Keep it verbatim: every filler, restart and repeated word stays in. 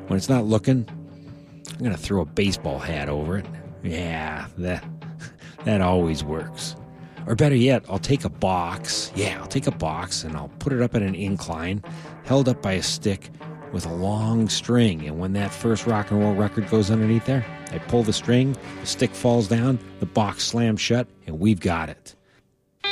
When it's not looking, I'm going to throw a baseball hat over it. Yeah, that that always works. Or better yet, I'll take a box. Yeah, I'll take a box and I'll put it up at an incline, held up by a stick with a long string. And when that first rock and roll record goes underneath there, I pull the string, the stick falls down, the box slams shut, and we've got it.